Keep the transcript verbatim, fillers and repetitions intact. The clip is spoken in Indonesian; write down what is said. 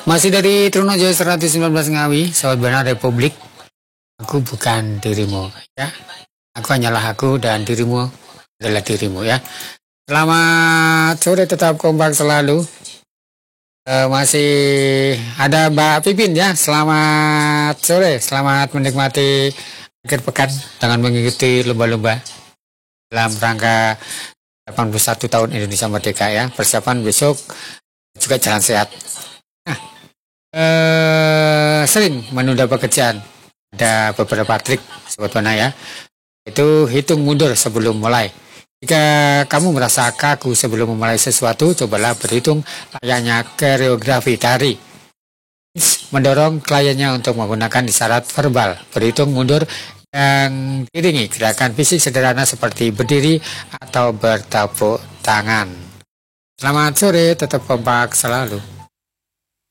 Masih dari Trunojo seratus sembilan belas Ngawi, sahabat benar Republik. Aku bukan dirimu, ya. Aku hanyalah aku dan dirimu adalah dirimu, ya. Selamat sore, tetap kompak selalu. Uh, masih ada Mbak Pipin, ya. Selamat sore, selamat menikmati akhir pekan dengan mengikuti lomba-lomba dalam rangka delapan puluh satu tahun Indonesia Merdeka, ya. Persiapan besok juga jalan sehat. Nah, uh, sering menunda pekerjaan. Ada beberapa trik sobat Wana, ya. Itu hitung mundur sebelum mulai. Jika kamu merasa kaku sebelum memulai sesuatu, cobalah berhitung layaknya koreografi tari. Mendorong kliennya untuk menggunakan isyarat verbal. Berhitung mundur yang diiringi gerakan fisik sederhana seperti berdiri atau bertepuk tangan. Selamat sore, tetap kompak selalu.